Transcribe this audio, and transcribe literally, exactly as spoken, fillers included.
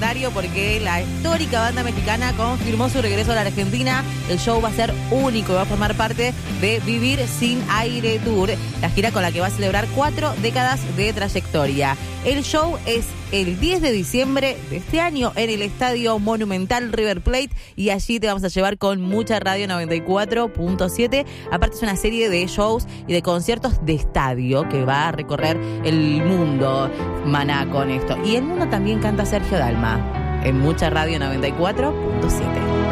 legendario porque la histórica banda mexicana confirmó su regreso a la Argentina. El show va a ser único y va a formar parte de Vivir Sin Aire Tour, la gira con la que va a celebrar cuatro décadas de trayectoria. El show es el diez de diciembre de este año en el Estadio Monumental River Plate y allí te vamos a llevar con mucha Radio noventa y cuatro punto siete. Aparte es una serie de shows y de conciertos de estadio que va a recorrer el mundo, Maná, con esto. Y el mundo también canta Sergio Dalma en mucha Radio noventa y cuatro punto siete.